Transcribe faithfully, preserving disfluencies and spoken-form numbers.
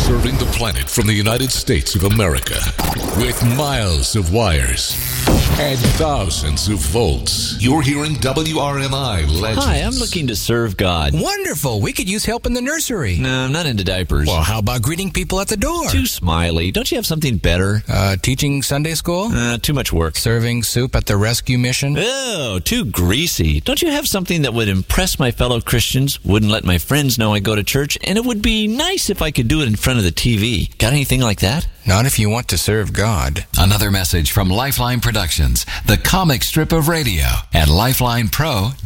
Serving the planet from the United States of America with miles of wires and thousands of volts. You're hearing W R M I Legends. Hi, I'm looking to serve God. Wonderful. We could use help in the nursery. No, I'm not into diapers. Well, how about greeting people at the door? Too smiley. Don't you have something better? Uh, teaching Sunday school? Uh, too much work. Serving soup at the rescue mission? Oh, too greasy. Don't you have something that would impress my fellow Christians, wouldn't let my friends know I go to church, and it would be nice if I could do it in front of the T V? Got anything like that? Not if you want to serve God. Another message from Lifeline Productions, the comic strip of radio at lifeline pro